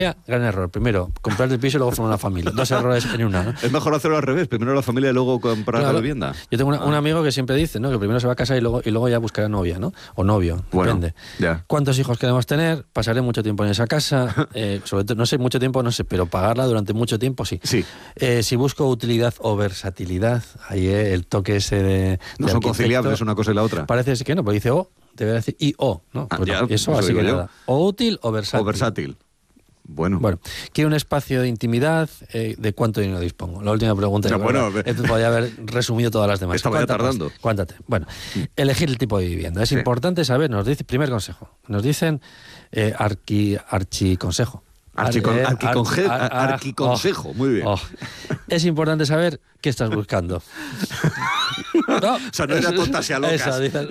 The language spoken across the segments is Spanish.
Gran error. Primero, comprar el piso y luego formar una familia. 2 errores en una, ¿no? Es mejor hacerlo al revés. Primero la familia y luego comprar la vivienda. Yo tengo un amigo que siempre dice, ¿no?, que primero se va a casar y luego ya buscará novia, ¿no? O novio, depende. Ya. ¿Cuántos hijos queremos tener? Pasaré mucho tiempo en esa casa. Sobre todo, no sé, mucho tiempo no sé, pero pagarla durante mucho tiempo sí. Sí. Si busco utilidad o versatilidad, ahí el toque ese de no son conciliables una cosa y la otra. Parece que no, pero dice debería decir I-O, ¿no? Pues ya, eso así que nada. O útil o versátil. O versátil. Bueno, quiero un espacio de intimidad. ¿De cuánto dinero dispongo? La última pregunta. Podría haber resumido todas las demás. Estaba ya tardando. Cuántate. Bueno, elegir el tipo de vivienda. Es importante saber, nos dice, primer consejo, nos dicen archiconsejo. Arquiconsejo, muy bien. Es importante saber qué estás buscando. ¿No? O sea, no era tontas y a locas. Eso, dices,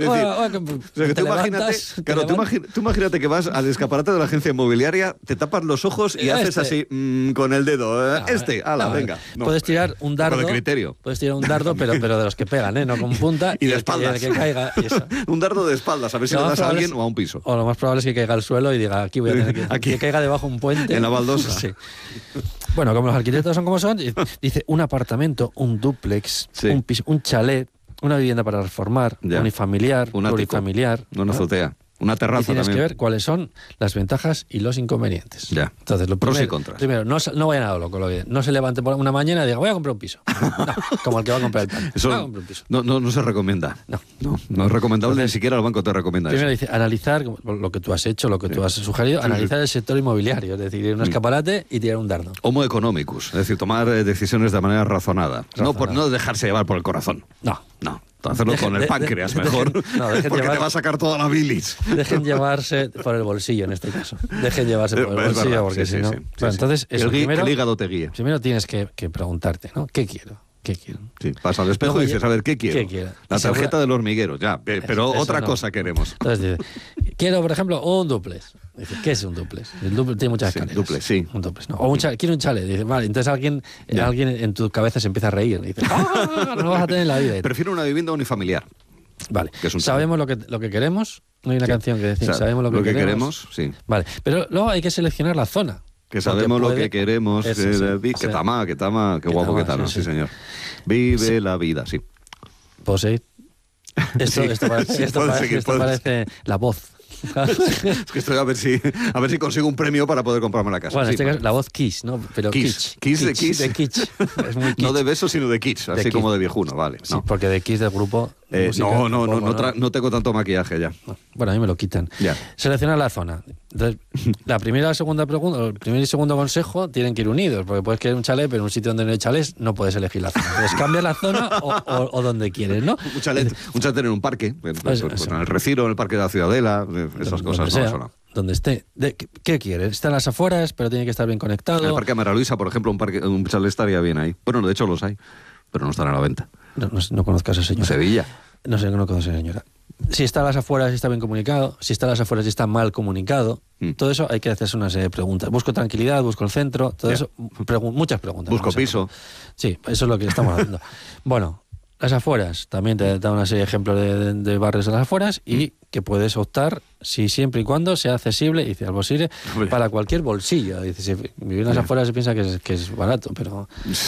tú imagínate que vas al escaparate de la agencia inmobiliaria, te tapas los ojos y haces así con el dedo. Venga. No, puedes tirar un dardo. De criterio. Puedes tirar un dardo, pero de los que pegan, no con punta. Y de espaldas. Que caiga. Eso. Un dardo de espaldas, a ver si le das a alguien o a un piso. O lo más probable es que caiga al suelo y diga, aquí voy a tener que caiga debajo un puente. En la baldosa. Sí. Bueno, como los arquitectos son como son, dice un apartamento, un dúplex, un piso, un chalet, una vivienda para reformar, unifamiliar, plurifamiliar. Una azotea. Una terraza tienes también. Que ver cuáles son las ventajas y los inconvenientes. Ya. Entonces, pros y contras. Primero, no vayan a lo loco. No se levante por una mañana y diga, voy a comprar un piso. No, como el que va a comprar el pan. Eso voy a comprar un piso. No se recomienda. No es recomendable. Entonces, ni siquiera el banco te recomienda primero eso. Dice, analizar lo que tú has hecho, lo que tú has sugerido, analizar el sector inmobiliario, es decir, ir a un escaparate y tirar un dardo. Homo economicus, es decir, tomar decisiones de manera razonada. No dejarse llevar por el corazón. No. Hacerlo con el páncreas mejor, porque te va a sacar toda la bilis. Dejen llevarse por el bolsillo en este caso. Dejen llevarse por el bolsillo, verdad, porque si no... Entonces, el hígado te guíe. Primero tienes que preguntarte, ¿no? ¿Qué quiero? Sí, vas al espejo y dices, a ver, ¿qué quiero? La tarjeta del hormiguero, ya, pero otra cosa queremos. Entonces dice, quiero, por ejemplo, un dúplex. Dice, ¿qué es un dúplex? El dúplex tiene muchas escaleras. Dúplex, sí. Un dúplex, no. O quiero un chalet. Dice, vale, entonces alguien en tu cabeza se empieza a reír. Dice, no vas a tener en la vida. Prefiero una vivienda unifamiliar. Vale, sabemos lo que queremos. No hay una canción que decir, sabemos lo que queremos. Sí. Vale, pero luego hay que seleccionar la zona. Que sabemos lo que queremos. Que tama, qué guapo que tal, sí, señor. Vive la vida, sí. ¿Puedo seguir? Esto parece la voz. Es que estoy a ver si consigo un premio para poder comprarme la casa. Bueno, la voz Kiss, ¿no? Pero Kiss de Kiss. De Kitsch. Es muy kitsch. No de beso, sino de Kitsch, así como de viejuno, vale. Sí, porque de Kiss del grupo... No tengo tanto maquillaje ya. Bueno, a mí me lo quitan. Ya. Seleccionar la zona. Entonces, la primera y la segunda pregunta, el primer y segundo consejo tienen que ir unidos, porque puedes querer un chalet, pero en un sitio donde no hay chalés no puedes elegir la zona. Entonces, cambia la zona o donde quieres, ¿no? Un chalet en un parque, en el Retiro, en el Parque de la Ciudadela, esas cosas no. Donde esté. ¿Qué quieres? Está en las afueras, pero tiene que estar bien conectado. En el Parque Mara Luisa, por ejemplo, un chalet estaría bien ahí. Bueno, de hecho los hay, pero no están a la venta. No conozco a esa señora. Sevilla. No conozco a esa señora. Si está a las afueras y está bien comunicado, si está a las afueras y está mal comunicado, todo eso hay que hacerse una serie de preguntas. Busco tranquilidad, busco el centro, todo eso, muchas preguntas. Busco piso. Sí, eso es lo que estamos haciendo. Bueno, las afueras, también te da una serie de ejemplos de barrios de las afueras y que puedes optar siempre y cuando sea accesible, dice al bolsillo, para cualquier bolsillo. Dice, si vivir en las afueras se piensa que es barato, pero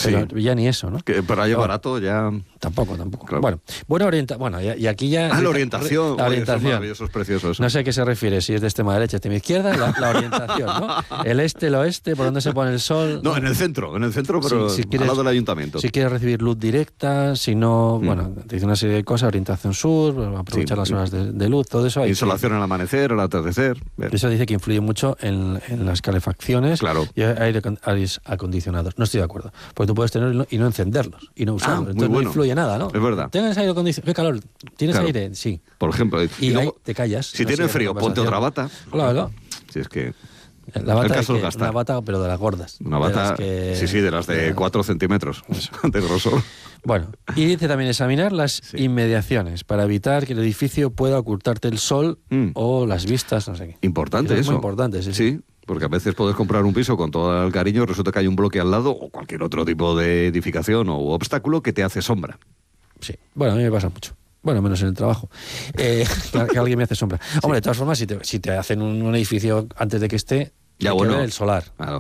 ya ni eso, ¿no? Pero ahí barato ya... Tampoco. Claro. Bueno, y aquí ya... la orientación. La orientación. Eso es maravilloso, es precioso eso. No sé a qué se refiere, si es de extrema derecha, extrema izquierda, la orientación, ¿no? El este, el oeste, por dónde se pone el sol. No, en el centro, pero si quieres, al lado del ayuntamiento. Si quieres recibir luz directa, si no, te dice una serie de cosas, orientación sur, aprovechar las horas de luz, todo eso. Insolación al amanecer, al atardecer. Eso dice que influye mucho en las calefacciones y aires acondicionados. No estoy de acuerdo, porque tú puedes tenerlos y no encenderlos y no usarlos. Entonces no influye nada, ¿no? Es verdad. ¿Tienes aire acondicionado? ¿Qué calor? ¿Tienes aire? Sí. Por ejemplo. Y luego, te callas. Si tienes frío, ponte otra bata. Claro. Si es que... La bata es una bata, pero de las gordas. Una bata, de las de 4 centímetros de grosor. Bueno, y dice también examinar las inmediaciones para evitar que el edificio pueda ocultarte el sol o las vistas, no sé qué. Importante eso. Es muy importante, sí. Porque a veces puedes comprar un piso con todo el cariño, resulta que hay un bloque al lado o cualquier otro tipo de edificación o obstáculo que te hace sombra. Sí, bueno, a mí me pasa mucho. Bueno, menos en el trabajo. Que alguien me hace sombra. Hombre, de todas formas, si te hacen un edificio antes de que esté, ya hay que ver el solar. Claro.